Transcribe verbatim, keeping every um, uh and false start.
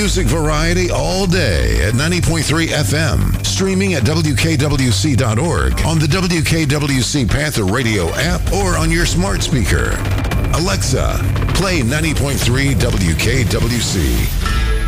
Music variety all day at ninety point three F M. Streaming at W K W C dot org, on the W K W C Panther Radio app, or on your smart speaker. Alexa, play ninety point three W K W C.